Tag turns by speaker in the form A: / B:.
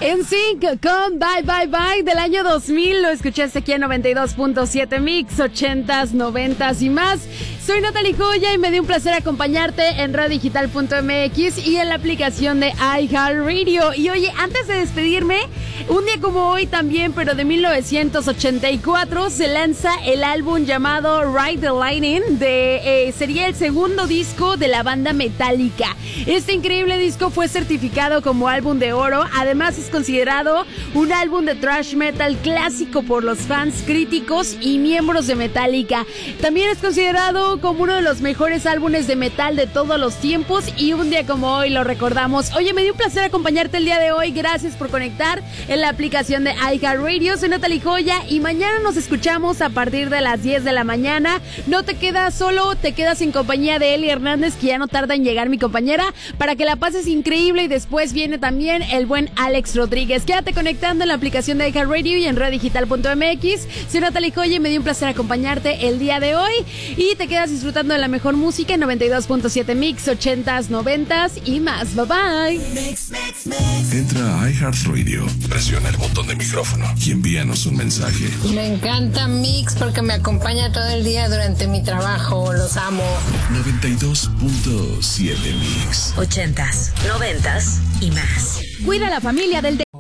A: NSYNC con Bye Bye Bye del año 2000. Lo escuchaste aquí en 92.7 Mix, 80s, 90s y más. Soy Natalie Joya y me dio un placer acompañarte en radiodigital.mx y en la aplicación de iHeartRadio. Y oye, antes de despedirme, un día como hoy también, pero de 1984, se lanza el álbum llamado Ride the Lightning. Sería el segundo disco de la banda Metallica. Este increíble disco fue certificado como álbum de oro. Además es considerado un álbum de thrash metal clásico por los fans, críticos y miembros de Metallica. También es considerado como uno de los mejores álbumes de metal de todos los tiempos y un día como hoy lo recordamos. Oye, me dio un placer acompañarte el día de hoy. Gracias por conectar en la aplicación de iHeartRadio. Soy Natalie Joya y mañana nos escuchamos a partir de las 10 de la mañana. No te quedas solo, te quedas en compañía de Eli Hernández, que ya no tarda en llegar, mi compañera, para que la pases increíble. Y después viene también el buen Alex Rodríguez. Quédate conectando en la aplicación de iHeartRadio y en radiodigital.mx. Soy Natalie Joya y me dio un placer acompañarte el día de hoy. Y te quedas disfrutando de la mejor música en 92.7 Mix, 80s, 90s y más. Bye bye.
B: Entra a iHeartRadio, presiona el botón de micrófono y envíanos un mensaje.
C: Me encanta Mix porque me acompaña todo el día durante mi trabajo. Los amo.
B: 92.7 Mix,
D: 80s, 90s y más.
A: Cuida a la familia del